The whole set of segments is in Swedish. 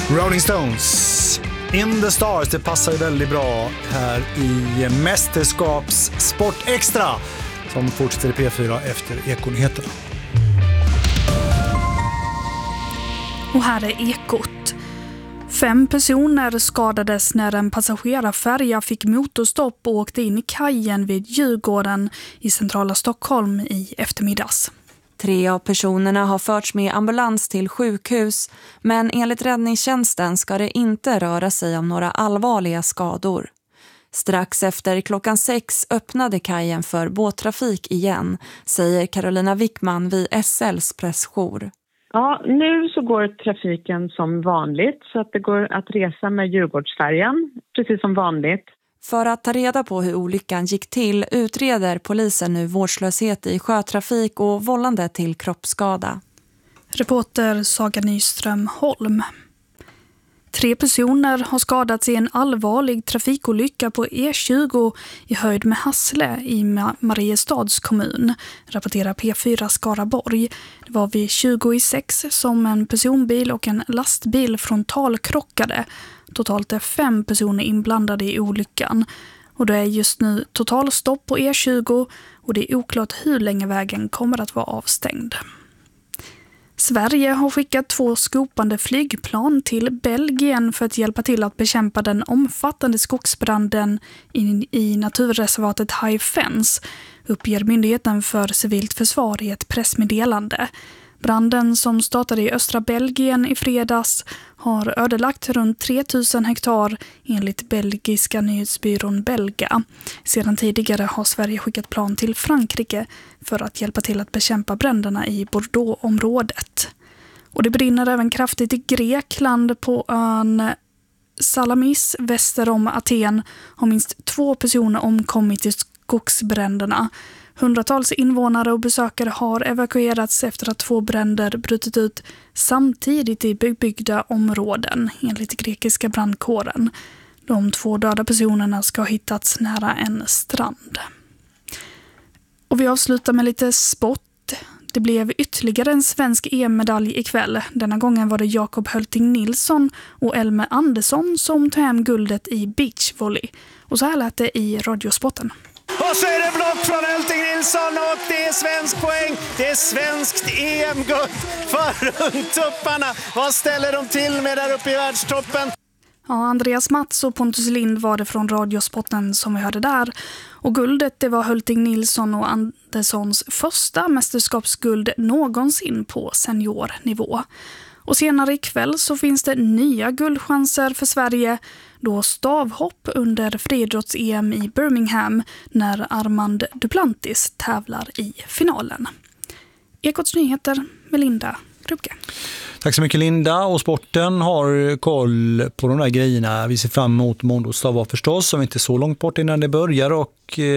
Rolling Stones, In the Stars, det passar ju väldigt bra här i Mästerskapssport Extra som fortsätter i P4 efter Ekonyheterna. Och här är Ekot. 5 personer skadades när en passagerarfärja fick motorstopp och åkte in i kajen vid Djurgården i centrala Stockholm i eftermiddags. 3 av personerna har förts med ambulans till sjukhus, men enligt räddningstjänsten ska det inte röra sig om några allvarliga skador. Strax efter klockan 6 öppnade kajen för båttrafik igen, säger Carolina Wickman vid SLs pressjour. Ja, nu så går trafiken som vanligt så att det går att resa med Djurgårdsfärjan, precis som vanligt. För att ta reda på hur olyckan gick till utreder polisen nu vårdslöshet i sjötrafik och vållande till kroppsskada. Reporter Saga Nyström Holm. 3 personer har skadats i en allvarlig trafikolycka på E20 i höjd med Hassle i Mariestads kommun, rapporterar P4 Skaraborg. Det var vid 20:06 som en personbil och en lastbil frontalkrockade. Totalt är 5 personer inblandade i olyckan. Och det är just nu totalstopp på E20 och det är oklart hur länge vägen kommer att vara avstängd. Sverige har skickat 2 skopande flygplan till Belgien för att hjälpa till att bekämpa den omfattande skogsbranden i naturreservatet High Fence, uppger Myndigheten för civilt försvar i ett pressmeddelande. Branden som startade i östra Belgien i fredags har ödelagt runt 3000 hektar enligt belgiska nyhetsbyrån Belga. Sedan tidigare har Sverige skickat plan till Frankrike för att hjälpa till att bekämpa bränderna i Bordeaux-området. Och det brinner även kraftigt i Grekland. På ön Salamis väster om Aten har minst 2 personer omkommit i skogsbränderna. Hundratals invånare och besökare har evakuerats efter att 2 bränder brutit ut samtidigt i bebyggda områden, enligt grekiska brandkåren. De 2 döda personerna ska ha hittats nära en strand. Och vi avslutar med lite sport. Det blev ytterligare en svensk EM-medalj ikväll. Denna gången var det Jakob Hölting Nilsson och Elmer Andersson som tog hem guldet i beachvolley. Och så här lät det i Radiosporten. Och så är det block från Hölting Nilsson och det är svensk poäng. Det är svenskt EM-guld för ungtupparna. Vad ställer de till med där uppe i världstoppen? Ja, Andreas Mats och Pontus Lind var det från Radiosporten som vi hörde där. Och guldet, det var Hölting Nilsson och Anderssons första mästerskapsguld någonsin på seniornivå. Och senare ikväll så finns det nya guldchanser för Sverige, då stavhopp under friidrotts-EM i Birmingham när Armand Duplantis tävlar i finalen. Ekots nyheter med Linda Rubke. Tack så mycket Linda, och sporten har koll på de där grejerna. Vi ser fram emot måndagsstav förstås, som inte är så långt bort innan det börjar, och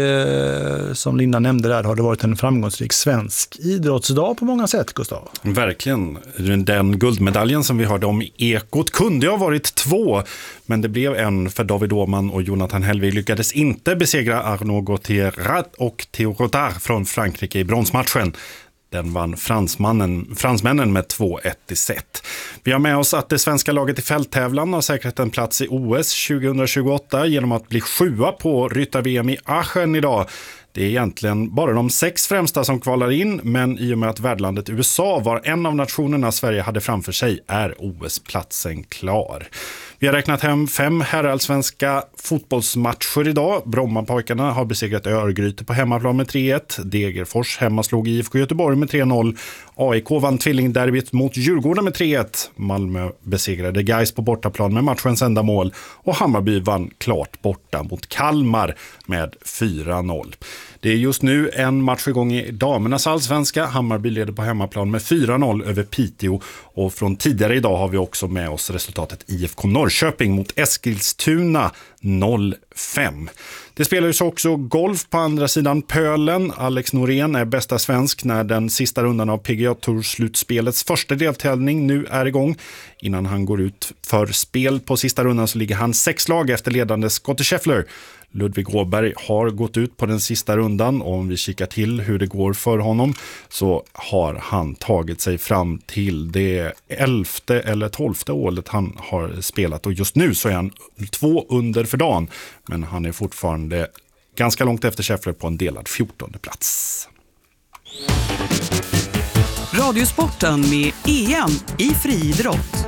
som Linda nämnde där har det varit en framgångsrik svensk idrottsdag på många sätt, Gustav. Verkligen. Den guldmedaljen som vi hörde om i Ekot kunde ha varit 2, men det blev en för David Åhman och Jonathan Hellwig lyckades inte besegra Arnaud Gauthier och Theo Rodard från Frankrike i bronsmatchen. Den vann fransmännen med 2-1 i set. Vi har med oss att det svenska laget i fälttävlan har säkrat en plats i OS 2028 genom att bli 7:a på ryttar-VM i Aachen idag. Det är egentligen bara de 6 främsta som kvalar in, men i och med att värdlandet USA var en av nationerna Sverige hade framför sig är OS-platsen klar. Vi har räknat hem 5 herrallsvenska fotbollsmatcher idag. Brommapojkarna har besegrat Örgryte på hemmaplan med 3-1. Degerfors hemma slog IFK Göteborg med 3-0. AIK vann tvillingderbyt mot Djurgården med 3-1. Malmö besegrade Gais på bortaplan med matchens enda mål. Och Hammarby vann klart borta mot Kalmar med 4-0. Det är just nu en match igång i damernas allsvenska. Hammarby leder på hemmaplan med 4-0 över Piteå. Och från tidigare idag har vi också med oss resultatet IFK Norrköping mot Eskilstuna 0-5. Det spelar ju så också golf på andra sidan pölen. Alex Norén är bästa svensk när den sista rundan av PGA Tour-slutspelets första deltävling nu är igång. Innan han går ut för spel på sista rundan så ligger han 6 slag efter ledande Scottie Scheffler. Ludvig Åberg har gått ut på den sista rundan och om vi kikar till hur det går för honom så har han tagit sig fram till det 11:e eller 12:e året han har spelat och just nu så är han 2 under för dagen, men han är fortfarande ganska långt efter Scheffler på en delad 14:e plats. Radiosporten med EM i friidrott.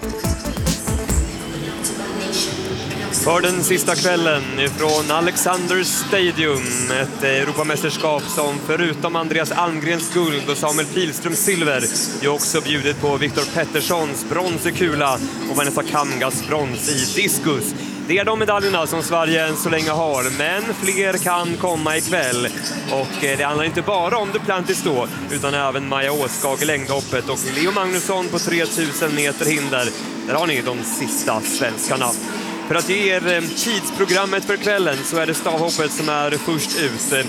För den sista kvällen från Alexander Stadium, ett Europamästerskap som förutom Andreas Almgrens guld och Samuel Pilströms silver ju också bjudit på Viktor Petterssons brons i kula och Vanessa Kamgas brons i diskus. Det är de medaljerna som Sverige än så länge har, men fler kan komma ikväll. Och det handlar inte bara om Duplantis då, utan även Maja Åskag i längdhoppet och Leo Magnusson på 3000 meter hinder. Där har ni de sista svenskarna. För att ge er tidsprogrammet för kvällen så är det stavhoppet som är först ut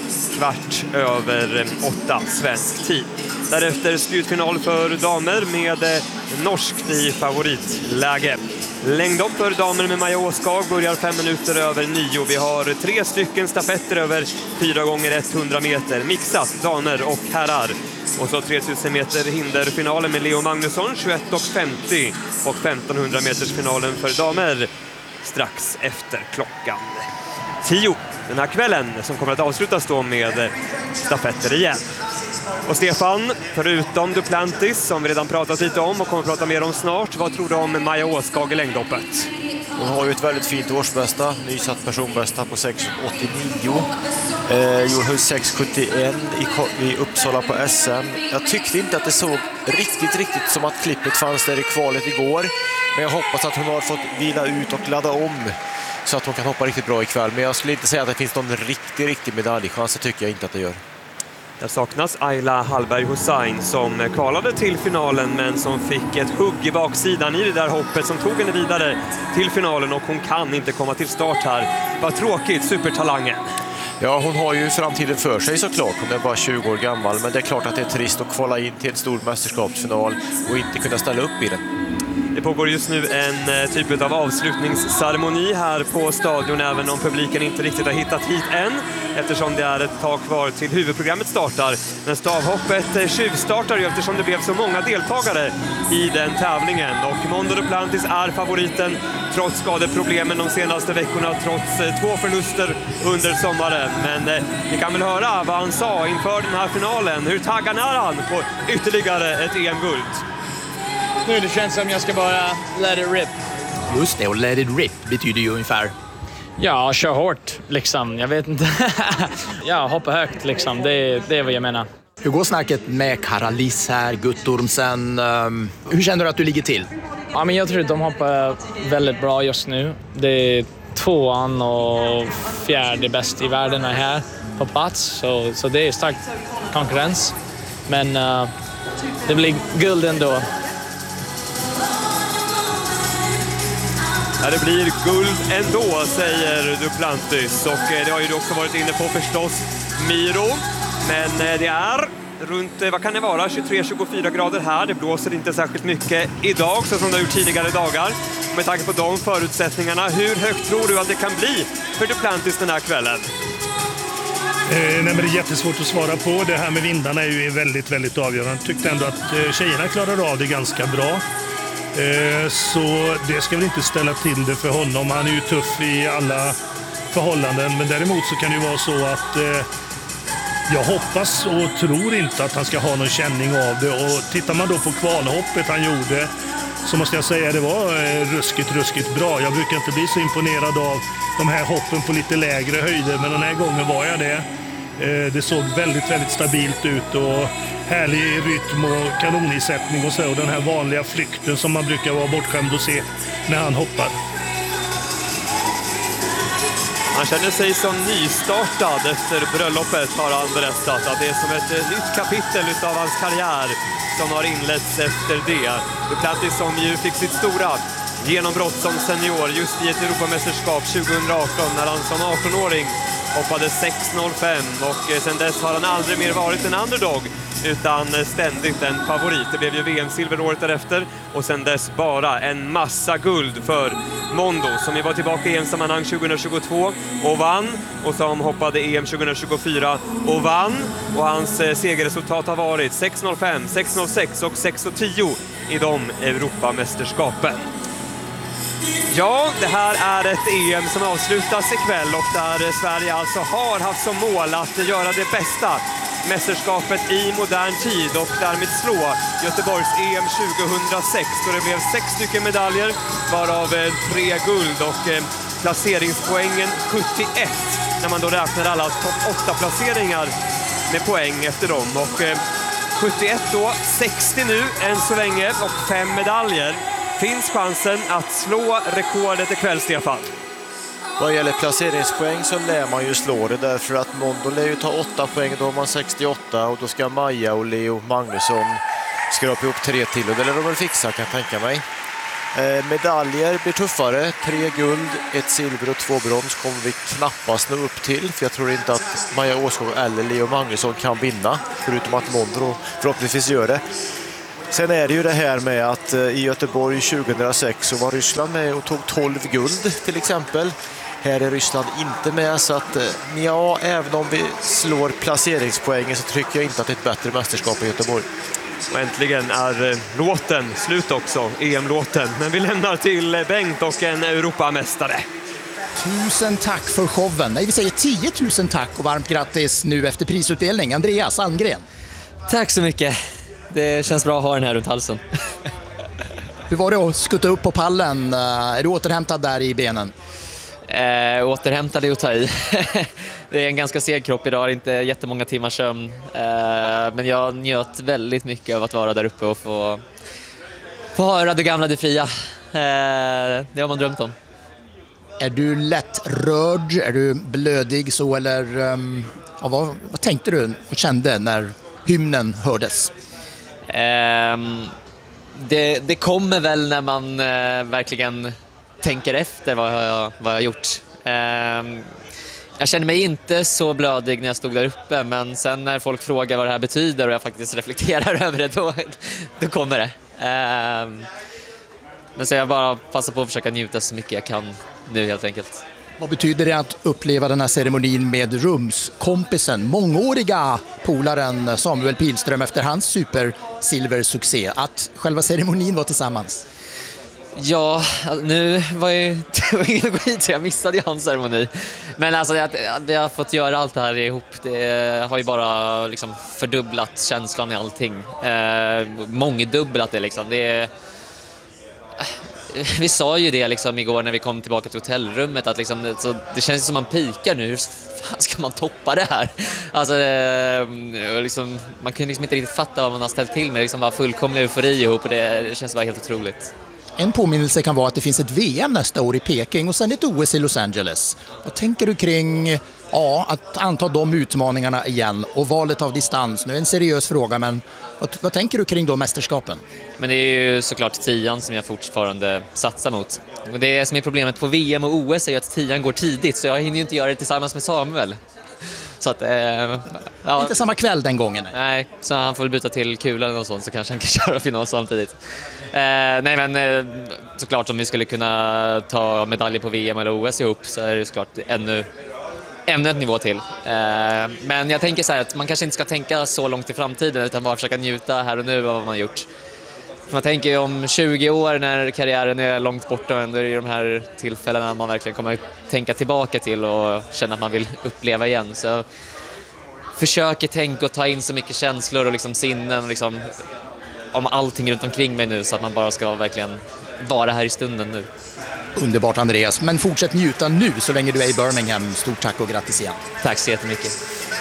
8:15 svensk tid. Därefter slutfinal för damer med norskt i favoritläge. Längdhopp för damer med Maja Åskag börjar 5 minuter över 9. Vi har 3 stycken stafetter över 4 gånger 100 meter. Mixat damer och herrar. Och så 3000 meter hinderfinalen med Leo Magnusson 21:50 och 1500 meters finalen för damer strax efter klockan 10 den här kvällen, som kommer att avslutas då med stafetter igen. Och Stefan, förutom Duplantis som vi redan pratat lite om och kommer att prata mer om snart, vad tror du om Maja Åskag i längdhoppet? Hon har ju ett väldigt fint årsbästa, nysatt personbästa på 6:89. Gjorde 6:71 i Uppsala på SM. Jag tyckte inte att det såg riktigt som att klippet fanns där i kvalet igår. Men jag hoppas att hon har fått vila ut och ladda om så att hon kan hoppa riktigt bra ikväll. Men jag skulle inte säga att det finns någon riktig medaljchans, så tycker jag inte att det gör. Där saknas Ayla Hallberg Hussein som kvalade till finalen men som fick ett hugg i baksidan i det där hoppet som tog henne vidare till finalen, och hon kan inte komma till start här. Vad tråkigt, supertalangen. Ja, hon har ju framtiden för sig såklart. Hon är bara 20 år gammal, men det är klart att det är trist att kvala in till en stor mästerskapsfinal och inte kunna ställa upp i den. Det pågår just nu en typ av avslutningsceremoni här på stadion, även om publiken inte riktigt har hittat hit än, eftersom det är ett tag kvar till huvudprogrammet startar. Men stavhoppet tjuvstartar ju eftersom det blev så många deltagare i den tävlingen. Och Mondo Duplantis är favoriten trots skadeproblemen de senaste veckorna, trots 2 förluster under sommaren. Men ni kan väl höra vad han sa inför den här finalen. Hur taggad är han på ytterligare ett EM-guld? Nu det känns som jag ska bara let it rip. Just det, och let it rip betyder ju ungefär... Ja, kör hårt liksom. Jag vet inte. Ja, hoppa högt liksom. Det är vad jag menar. Hur går snacket med Karalis här, Guttormsen? Hur känner du att du ligger till? Ja, men jag tror att de hoppar väldigt bra just nu. Det är 2:an och 4:e bäst i världen är här på plats. Så det är stark konkurrens. Men det blir guld ändå. Ja, det blir guld ändå, säger Duplantis. Och det har ju du också varit inne på förstås, Miro. Men det är runt, vad kan det vara, 23-24 grader här. Det blåser inte särskilt mycket idag så som det har gjort tidigare dagar. Med tanke på de förutsättningarna, hur högt tror du att det kan bli för Duplantis den här kvällen? Nej, men det är jättesvårt att svara på. Det här med vindarna är ju väldigt avgörande. Jag tyckte ändå att tjejerna klarade av det ganska bra. Så det ska väl inte ställa till det för honom. Han är ju tuff i alla förhållanden. Men däremot så kan det ju vara så att jag hoppas och tror inte att han ska ha någon känning av det. Och tittar man då på kvalhoppet han gjorde, så måste jag säga att det var ruskigt bra. Jag brukar inte bli så imponerad av de här hoppen på lite lägre höjder, men den här gången var jag det. Det såg väldigt stabilt ut och härlig rytm och kanonisättning och så. Och den här vanliga flykten som man brukar vara bortskämd att se när han hoppar. Han känner sig som nystartad efter bröllopet, har han berättat. Att det är som ett nytt kapitel av hans karriär som har inletts efter det. Duplantis som ju fick sitt stora genombrott som senior just i ett Europamästerskap 2018 när han som 18-åring hoppade 6.05 och sen dess har han aldrig mer varit en underdog utan ständigt en favorit. Det blev ju VM-silver året därefter och sen dess bara en massa guld för Mondo som ju var tillbaka i EM-sammanhang 2022 och vann, och som hoppade EM 2024 och vann, och hans segerresultat har varit 6.05, 6.06 och 6.10 i de Europamästerskapen. Ja, det här är ett EM som avslutas ikväll och där Sverige alltså har haft som mål att göra det bästa mästerskapet i modern tid och därmed slå Göteborgs EM 2006 då det blev 6 stycken medaljer, varav 3 guld och placeringspoängen 71 när man då räknar alla topp 8-placeringar med poäng efter dem. Och 71 då, 60 nu än så länge och 5 medaljer. Finns chansen att slå rekordet ikväll, Stefan? Vad gäller placeringspoäng så lär man ju slå det, därför att Mondo lär ju ta 8 poäng, då har man 68 och då ska Maja och Leo Magnusson skrapa ihop 3 till och det lär de väl fixa, kan jag tänka mig. Medaljer blir tuffare, 3 guld, 1 silver och 2 brons kommer vi knappast nå upp till, för jag tror inte att Maja Åskog eller Leo Magnusson kan vinna, förutom att Mondo förhoppningsvis gör det. Sen är det ju det här med att i Göteborg 2006 så var Ryssland med och tog 12 guld till exempel. Här är Ryssland inte med, så att ja, även om vi slår placeringspoängen så tycker jag inte att det är ett bättre mästerskap i Göteborg. Och äntligen är låten slut också, EM-låten. Men vi lämnar till Bengt och en Europamästare. 1000 tack för showen. Nej, vi säger 10 000 tack och varmt grattis nu efter prisutdelning. Andreas Almgren. Tack så mycket. Det känns bra att ha den här runt halsen. Hur var det att skutta upp på pallen? Är du återhämtad där i benen? Återhämtad är att ta i. Det är en ganska seg kropp idag, inte jättemånga timmars sömn. Men jag njöt väldigt mycket av att vara där uppe och få höra det gamla, det fria. Det har man drömt om. Är du lätt rörd? Är du blödig så? Eller vad tänkte du och kände när hymnen hördes? Det kommer väl när man verkligen tänker efter vad jag har gjort. Jag känner mig inte så blödig när jag stod där uppe, men sen när folk frågar vad det här betyder och jag faktiskt reflekterar över det, då kommer det. Men så jag bara passar på att försöka njuta så mycket jag kan nu helt enkelt. Vad betyder det att uppleva den här ceremonin med rumskompisen, mångåriga polaren Samuel Pilström efter hans supersilversuccé, att själva ceremonin var tillsammans? Ja, nu var ju ingen skit så jag missade ju hans ceremoni. Men alltså att vi har fått göra allt det här ihop, det har ju bara liksom fördubblat känslan i allting. Mångdubblat det liksom. Vi sa ju det liksom igår när vi kom tillbaka till hotellrummet att liksom, så det känns som man pikar nu. Hur fan ska man toppa det här? Alltså, liksom, man kan liksom inte riktigt fatta vad man har ställt till med. Liksom bara fullkomlig eufori ihop och det känns bara helt otroligt. En påminnelse kan vara att det finns ett VM nästa år i Peking och sen ett OS i Los Angeles. Vad tänker du kring att anta de utmaningarna igen och valet av distans? Nu är en seriös fråga, men vad tänker du kring de mästerskapen? Men det är ju såklart 10 som jag fortfarande satsar mot. Och det som är problemet på VM och OS är att 10 går tidigt, så jag hinner ju inte göra det tillsammans med Samuel. Så att, inte samma kväll den gången. Nej, så han får väl byta till kulan och sånt, så kanske han kan köra final samtidigt. Nej, men såklart om vi skulle kunna ta medaljer på VM eller OS ihop så är det såklart ännu ett nivå till. Men jag tänker så här att man kanske inte ska tänka så långt i framtiden utan bara försöka njuta här och nu av vad man har gjort. Man tänker ju om 20 år när karriären är långt borta, och ändå är det de här tillfällena man verkligen kommer tänka tillbaka till och känna att man vill uppleva igen. Så försöker tänka och ta in så mycket känslor och liksom sinnen och liksom om allting runt omkring mig nu, så att man bara ska verkligen vara här i stunden nu. Underbart Andreas, men fortsätt njuta nu så länge du är i Birmingham. Stort tack och grattis igen. Tack så jättemycket.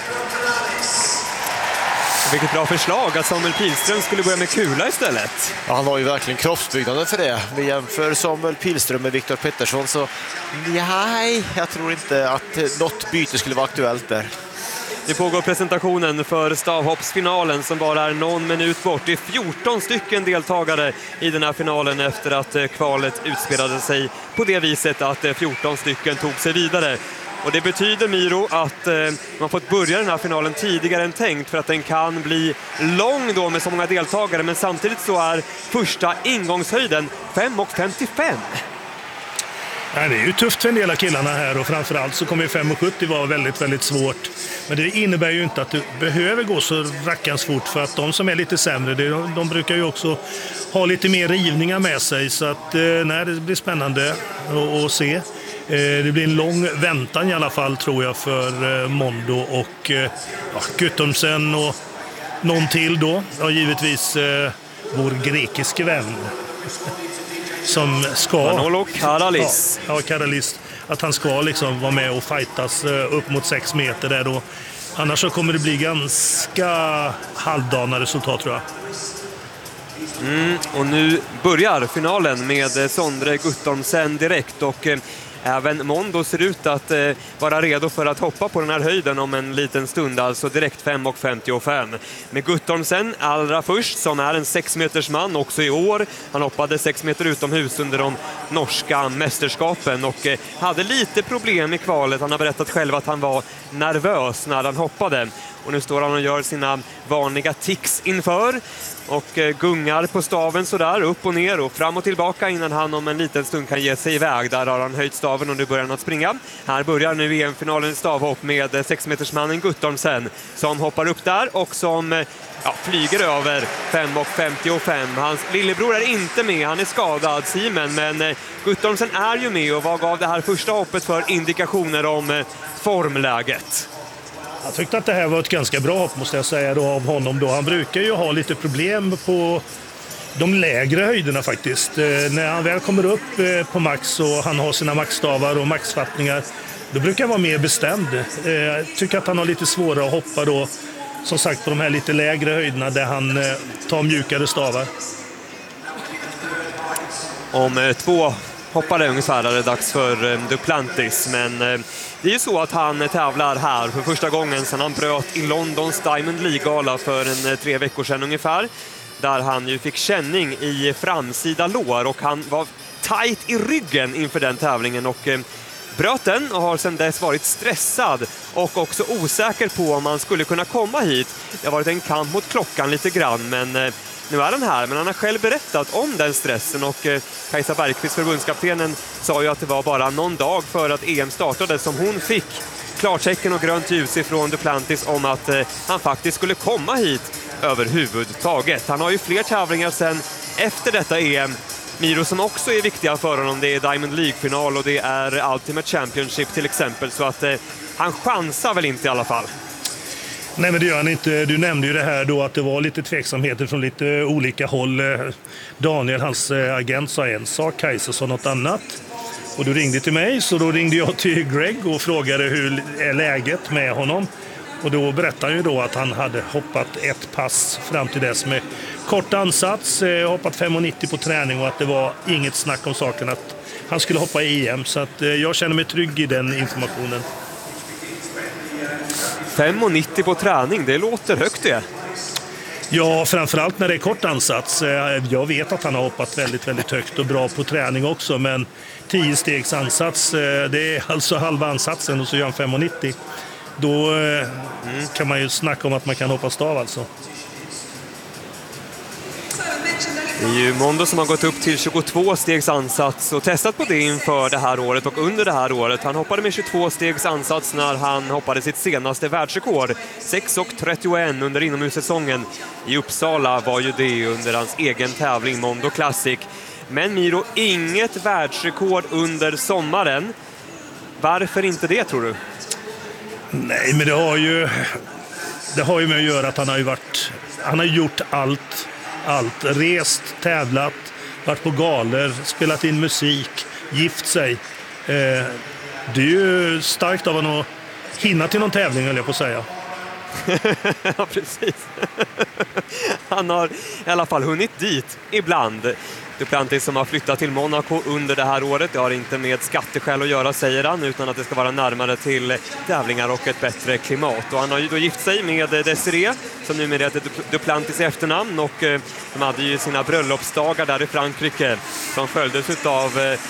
Vilket bra förslag att Samuel Pilström skulle börja med kula istället. Ja, han har ju verkligen kroppsbyggnaden för det. Vi jämför Samuel Pilström med Viktor Pettersson, så nej, jag tror inte att något byte skulle vara aktuellt där. Det pågår presentationen för stavhoppsfinalen som bara är någon minut bort. Det är 14 stycken deltagare i den här finalen efter att kvalet utspelade sig på det viset att 14 stycken tog sig vidare. Och det betyder, Miro, att man fått börja den här finalen tidigare än tänkt för att den kan bli lång då med så många deltagare. Men samtidigt så är första ingångshöjden 5,55. Ja, det är ju tufft för en del av killarna här och framförallt så kommer 5,70 vara väldigt, väldigt svårt. Men det innebär ju inte att det behöver gå så rackans fort för att de som är lite sämre, de brukar ju också ha lite mer rivningar med sig. Så att nej, det blir spännande att se. Det blir en lång väntan i alla fall tror jag för Mondo och Guttormsen och någon till då. Ja, givetvis vår grekiske vän. Som ska... Manolo Karalis. Ja, Karalis. Att han ska liksom vara med och fightas upp mot 6 meter där då. Annars så kommer det bli ganska halvdana resultat tror jag. Och nu börjar finalen med Sondre Guttormsen direkt och även Mondo ser ut att vara redo för att hoppa på den här höjden om en liten stund, alltså direkt 5,55. Med Guttormsen allra först, som är en 6-metersman också i år. Han hoppade 6 meter utomhus under de norska mästerskapen och hade lite problem i kvalet. Han har berättat själv att han var nervös när han hoppade. Och nu står han och gör sina vanliga tics inför och gungar på staven sådär upp och ner och fram och tillbaka innan han om en liten stund kan ge sig iväg. Där har han höjt staven och nu börjar han att springa. Här börjar nu EM-finalen i stavhopp med 6-metersmannen Guttormsen som hoppar upp där och som flyger över 5,55. Hans lillebror är inte med, han är skadad, Simen, men Guttormsen är ju med. Och vad gav det här första hoppet för indikationer om formläget? Jag tyckte att det här var ett ganska bra hopp måste jag säga då, av honom. Då. Han brukar ju ha lite problem på de lägre höjderna faktiskt. När han väl kommer upp på max och han har sina maxstavar och maxfattningar, då brukar han vara mer bestämd. Jag tycker att han har lite svårare att hoppa då, som sagt, på de här lite lägre höjderna där han tar mjukare stavar. Om 2 hoppade ungefär är det dags för Duplantis, men det är ju så att han tävlar här för första gången sedan han bröt i Londons Diamond League-gala för 3 veckor sedan ungefär, där han ju fick känning i framsida lår och han var tight i ryggen inför den tävlingen och bröt den och har sedan dess varit stressad och också osäker på om han skulle kunna komma hit. Det har varit en kamp mot klockan lite grann, men nu är den här. Men han har själv berättat om den stressen och Kajsa Bergqvist, förbundskaptenen, sa ju att det var bara någon dag för att EM startade som hon fick klartecken och grönt ljus ifrån Duplantis om att han faktiskt skulle komma hit överhuvudtaget. Han har ju fler tävlingar sedan efter detta EM, Miro, som också är viktiga för honom. Det är Diamond League-final och det är Ultimate Championship till exempel, så att han chansar väl inte i alla fall. Nej, men det gör han inte. Du nämnde ju det här då att det var lite tveksamheter från lite olika håll. Daniel, hans agent, sa en sak, Kajsa sa något annat. Och du ringde till mig, så då ringde jag till Greg och frågade hur är läget med honom. Och då berättade han ju då att han hade hoppat ett pass fram till dess med kort ansats, hoppat 5,90 på träning och att det var inget snack om saken att han skulle hoppa i EM. Så att jag känner mig trygg i den informationen. 5,90 på träning, det låter högt det. Ja, framförallt när det är kort ansats. Jag vet att han har hoppat väldigt, väldigt högt och bra på träning också, men 10 stegs ansats, det är alltså halva ansatsen och så gör han 5,90. Då kan man ju snacka om att man kan hoppa stav alltså. Det är ju Mondo som har gått upp till 22 stegs ansats och testat på det inför det här året och under det här året. Han hoppade med 22 stegs ansats när han hoppade sitt senaste världsrekord. 6,31 under inomhussäsongen i Uppsala var ju det under hans egen tävling Mondo Classic. Men Miro, inget världsrekord under sommaren. Varför inte det, tror du? Nej, men det har ju med att göra att han har gjort allt, rest, tävlat, varit på galer, spelat in musik, gift sig. Det är ju starkt av honom att hinna till någon tävling, höll jag på att säga. Ja, precis. Han har i alla fall hunnit dit ibland. Duplantis som har flyttat till Monaco under det här året. Det har inte med skatteskäl att göra, säger han, utan att det ska vara närmare till tävlingar och ett bättre klimat. Och han har ju då gift sig med Desiree, som numera heter Duplantis efternamn, och de hade ju sina bröllopsdagar där i Frankrike som följdes av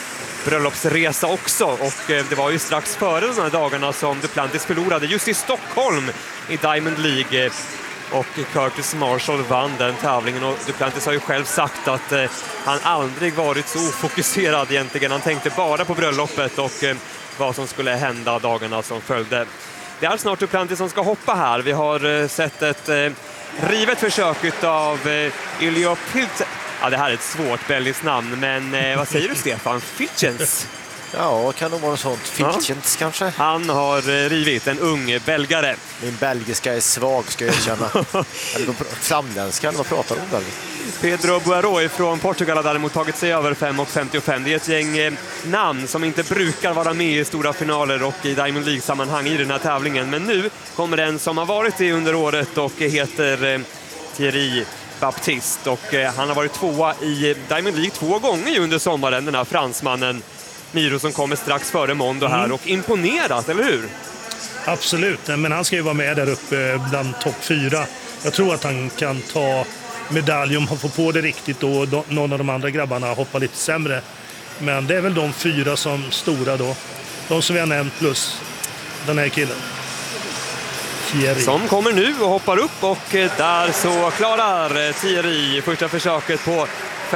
bröllopsresa också, och det var ju strax före de här dagarna som Duplantis förlorade just i Stockholm i Diamond League, och Curtis Marshall vann den tävlingen. Och Duplantis har ju själv sagt att han aldrig varit så ofokuserad egentligen. Han tänkte bara på bröllopet och vad som skulle hända dagarna som följde. Det är snart Duplantis som ska hoppa här. Vi har sett ett rivet försök av Ilja Pilt. Ja, det här är ett svårt belgiskt namn, men vad säger du, Stefan? Filtjens? Ja, kan det vara något sånt. Filtjens kanske? Han har rivit, en ung belgare. Min belgiska är svag, ska jag erkänna. Eller flamländska, eller vad pratar du om där? Pedro Buarro från Portugal har däremot tagit sig över 5,55. Det är ett gäng namn som inte brukar vara med i stora finaler och i Diamond League-sammanhang i den här tävlingen. Men nu kommer en som har varit det under året och heter Thierry Baptiste. Och han har varit tvåa i Diamond League 2 gånger under sommaren, den här fransmannen Miro, som kommer strax före Mondo här och imponerat, eller hur? Absolut, men han ska ju vara med där uppe bland topp 4. Jag tror att han kan ta medalj om han får på det riktigt, och någon av de andra grabbarna hoppar lite sämre. Men det är väl de 4 som stora då. De som vi har nämnt plus den här killen. Thierry. Som kommer nu och hoppar upp, och där så klarar Thierry första försöket på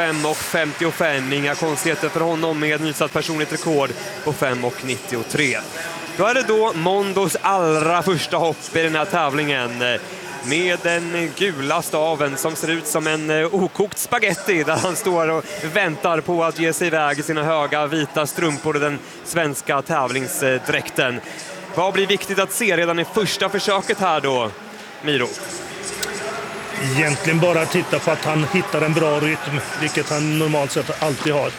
5,55. Inga konstigheter för honom med nysatt personligt rekord på 5,93. Då är det då Mondos allra första hopp i den här tävlingen, med den gula staven som ser ut som en okokt spaghetti, där han står och väntar på att ge sig iväg i sina höga vita strumpor och den svenska tävlingsdräkten. Vad blir viktigt att se redan i första försöket här då, Miro? Egentligen bara titta på att han hittar en bra rytm, vilket han normalt sett alltid har.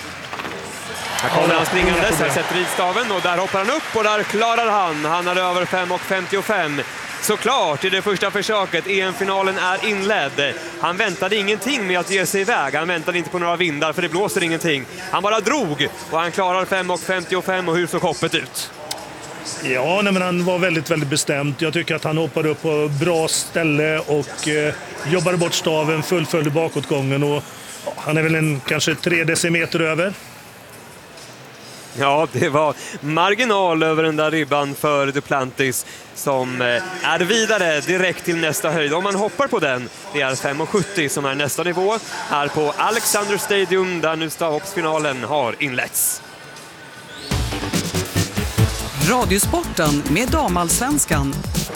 Här kommer han springandes, här sätter ridstaven och där hoppar han upp och där klarar han. Han är över 5,55. Såklart i det första försöket. EM-finalen är inledd. Han väntade ingenting med att ge sig iväg. Han väntade inte på några vindar, för det blåser ingenting. Han bara drog och han klarar 5,55. Och hur såg hoppet ut? Ja, men han var väldigt, väldigt bestämd. Jag tycker att han hoppade upp på bra ställe och jobbade bort staven, fullföljde bakåtgången, och han är väl kanske 3 decimeter över. Ja, det var marginal över den där ribban för Duplantis, som är vidare direkt till nästa höjd. Om man hoppar på den, det är 5,70 som är nästa nivå här på Alexander Stadium, där nu stavhoppsfinalen har inletts. Radiosporten med Damallsvenskan.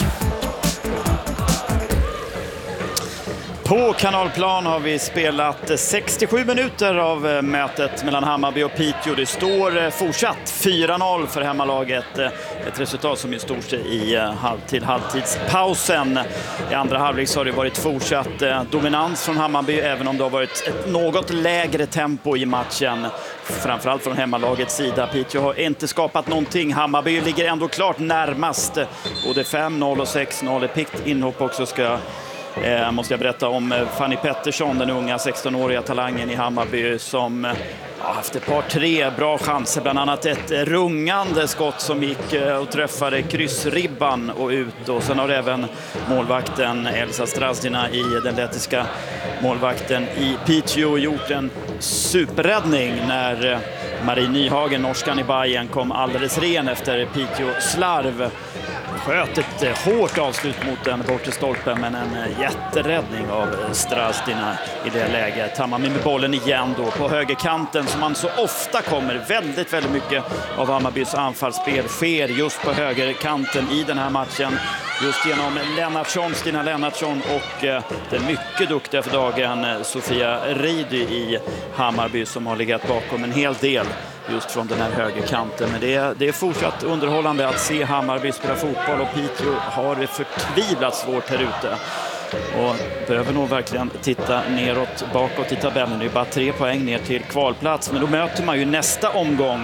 På Kanalplan har vi spelat 67 minuter av mötet mellan Hammarby och Piteå. Det står fortsatt 4-0 för hemmalaget. Ett resultat som ju stod sig till halvtidspausen. I andra halvlek så har det varit fortsatt dominans från Hammarby, även om det har varit ett något lägre tempo i matchen. Framförallt från hemmalagets sida. Piteå har inte skapat någonting. Hammarby ligger ändå klart närmast. Både 5-0 och 6-0. Ett pikt inhopp också måste jag berätta om Fanny Pettersson, den unga 16-åriga talangen i Hammarby, som har haft ett par 3 bra chanser, bland annat ett rungande skott som gick och träffade kryssribban och ut, och sen har även målvakten Elsa Strazdina, den lettiska målvakten i Piteå, gjort en superräddning när Marie Nyhagen, norskan i Bayern, kom alldeles ren efter Piteå slarv. Sköt ett hårt avslut mot den bortre stolpen, men en jätteräddning av Strazdina i det läget. Hammarby med bollen igen då på högerkanten, som man så ofta kommer. Väldigt, väldigt mycket av Hammarbys anfallsspel sker just på högerkanten i den här matchen. Just genom Stina Lennartsson och den mycket duktiga för dagen Sofia Reidi i Hammarby, som har legat bakom en hel del just från den här högerkanten. Men det är fortsatt underhållande att se Hammarby spela fotboll, och Piteå har det förtvivlat svårt här ute. Och behöver nog verkligen titta neråt, bakåt i tabellen. Det är bara 3 poäng ner till kvalplats. Men då möter man ju nästa omgång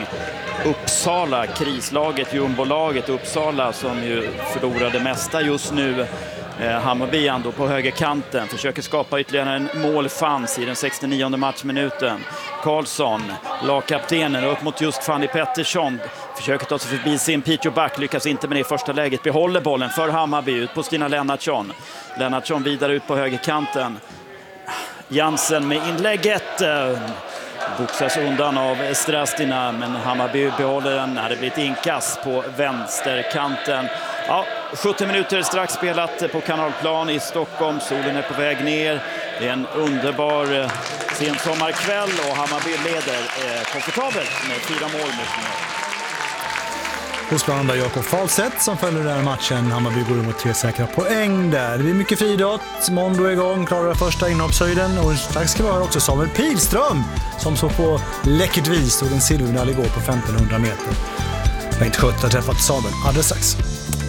Uppsala, krislaget, jumbolaget Uppsala, som ju förlorade mesta just nu. Hammarby ändå på högerkanten försöker skapa ytterligare en målchans i den 69:e matchminuten. Karlsson, lagkaptenen, upp mot just Fanny Pettersson, försöker ta sig förbi sin Piteå-back, lyckas inte med det i första läget, behåller bollen för Hammarby ut på Stina Lennartsson. Lennartsson vidare ut på högerkanten. Jansen med inlägget. Boxas undan av Strastina, men Hammarby behåller den när det blir ett inkast på vänsterkanten. Ja, 70 minuter strax spelat på Kanalplan i Stockholm. Solen är på väg ner. Det är en underbar sensommarkväll och Hammarby leder komfortabelt med 4 mål mot 0. Hos bland andra Jakob Falseth som följer den här matchen. Hammarby går mot 3 säkra poäng där. Det blir mycket friidrott. Mondo är igång, klarar första inhoppshöjden. Och strax ska vi höra också Samuel Pilström som så på läckert vis tog en silvermedalj igår på 1500 meter. Bengt Schött har träffat Samuel alldeles strax.